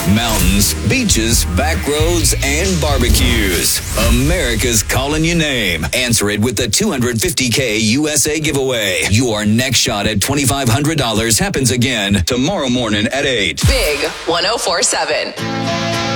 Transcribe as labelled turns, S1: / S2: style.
S1: Mountains, beaches, back roads, and barbecues. America's calling your name. Answer it with the $250K USA giveaway. Your next shot at $2,500 happens again tomorrow morning at 8.
S2: Big 104.7.